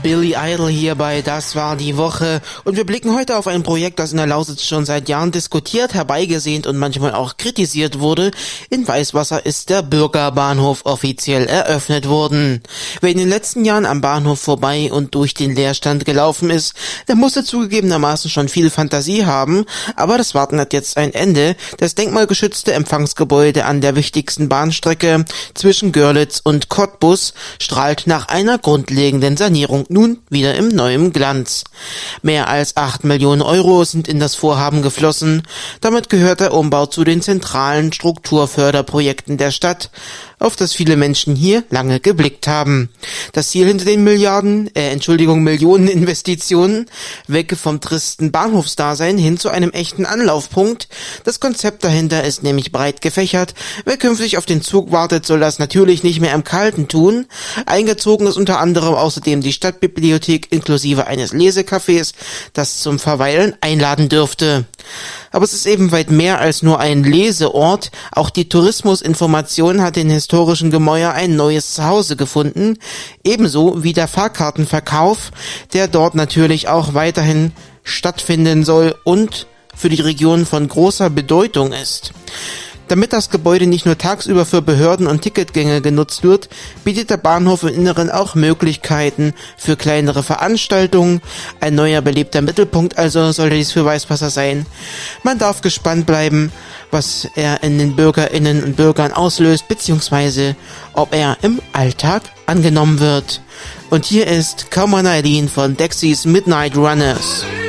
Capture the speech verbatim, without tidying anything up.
Billy Idol hierbei, das war die Woche. Und wir blicken heute auf ein Projekt, das in der Lausitz schon seit Jahren diskutiert, herbeigesehnt und manchmal auch kritisiert wurde. In Weißwasser ist der Bürgerbahnhof offiziell eröffnet worden. Wer in den letzten Jahren am Bahnhof vorbei und durch den Leerstand gelaufen ist, der musste zugegebenermaßen schon viel Fantasie haben, aber das Warten hat jetzt ein Ende. Das denkmalgeschützte Empfangsgebäude an der wichtigsten Bahnstrecke zwischen Görlitz und Cottbus strahlt nach einer grundlegenden Sanierung nun wieder im neuen Glanz. Mehr als acht Millionen Euro sind in das Vorhaben geflossen. Damit gehört der Umbau zu den zentralen Strukturförderprojekten der Stadt, auf das viele Menschen hier lange geblickt haben. Das Ziel hinter den Milliarden, äh, Entschuldigung, Millionen Investitionen, weg vom tristen Bahnhofsdasein hin zu einem echten Anlaufpunkt. Das Konzept dahinter ist nämlich breit gefächert. Wer künftig auf den Zug wartet, soll das natürlich nicht mehr im Kalten tun. Eingezogen ist unter anderem außerdem die Stadtbibliothek inklusive eines Lesecafés, das zum Verweilen einladen dürfte. Aber es ist eben weit mehr als nur ein Leseort. Auch die Tourismusinformation hat in historischen Gemäuer ein neues Zuhause gefunden. Ebenso wie der Fahrkartenverkauf, der dort natürlich auch weiterhin stattfinden soll und für die Region von großer Bedeutung ist. Damit das Gebäude nicht nur tagsüber für Behörden und Ticketgänge genutzt wird, bietet der Bahnhof im Inneren auch Möglichkeiten für kleinere Veranstaltungen. Ein neuer belebter Mittelpunkt also soll dies für Weißwasser sein. Man darf gespannt bleiben, was er in den Bürgerinnen und Bürgern auslöst, beziehungsweise ob er im Alltag angenommen wird. Und hier ist Come On Eileen von Dexys Midnight Runners.